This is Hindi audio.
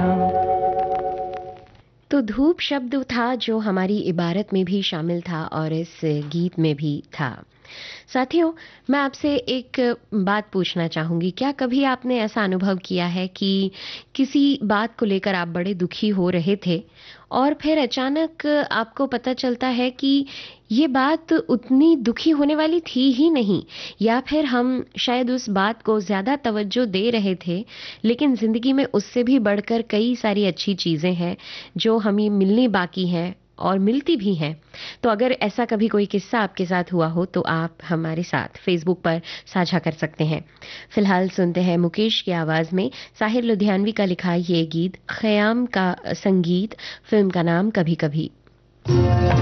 तो धूप शब्द था जो हमारी इबारत में भी शामिल था और इस गीत में भी था। साथियों, मैं आपसे एक बात पूछना चाहूँगी, क्या कभी आपने ऐसा अनुभव किया है कि किसी बात को लेकर आप बड़े दुखी हो रहे थे और फिर अचानक आपको पता चलता है कि ये बात उतनी दुखी होने वाली थी ही नहीं, या फिर हम शायद उस बात को ज़्यादा तवज्जो दे रहे थे, लेकिन ज़िंदगी में उससे भी बढ़कर कई सारी अच्छी चीज़ें हैं जो हमें मिलनी बाकी हैं और मिलती भी हैं। तो अगर ऐसा कभी कोई किस्सा आपके साथ हुआ हो तो आप हमारे साथ फेसबुक पर साझा कर सकते हैं। फिलहाल सुनते हैं मुकेश की आवाज़ में साहिर लुधियानवी का लिखा ये गीत, ख़याम का संगीत, फिल्म का नाम कभी कभी।